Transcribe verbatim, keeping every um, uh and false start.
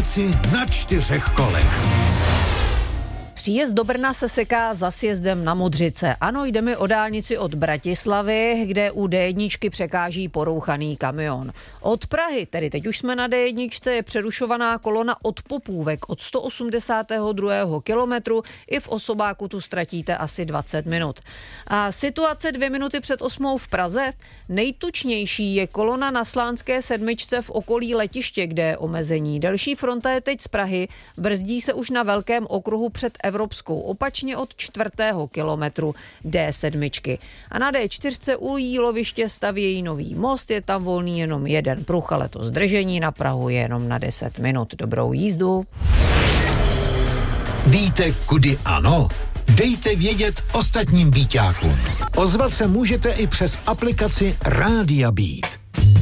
dálnici na čtyřech kolech. Příjezd do Brna se seká za sjezdem na Modřice. Ano, jdeme o dálnici od Bratislavy, kde u D jedna překáží porouchaný kamion. Od Prahy, tedy teď už jsme na D jedna, je přerušovaná kolona od Popůvek od sto osmdesátého druhého kilometru. I v osobáku tu ztratíte asi dvacet minut. A situace dvě minuty před osmou v Praze? Nejtučnější je kolona na Slánské sedmičce v okolí letiště, kde je omezení. Delší fronta je teď z Prahy, brzdí se už na velkém okruhu před Evropskou, opačně od čtvrtého kilometru D sedm. A na D čtyři u Jíloviště stavějí nový most, je tam volný jenom jeden pruh, ale to zdržení na Prahu je jenom na deset minut. Dobrou jízdu. Víte, kudy ano? Dejte vědět ostatním Bíťákům. Ozvat se můžete i přes aplikaci Rádia Beat.